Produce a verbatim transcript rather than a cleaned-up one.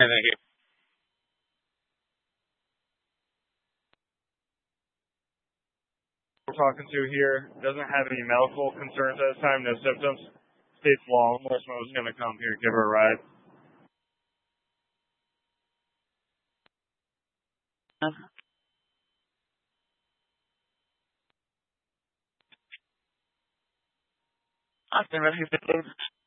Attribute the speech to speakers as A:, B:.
A: Thank you. We're talking to here doesn't have any medical concerns at this time, no symptoms. State's law enforcement was going to come here, give her a ride. Austin, Rescue fifteen.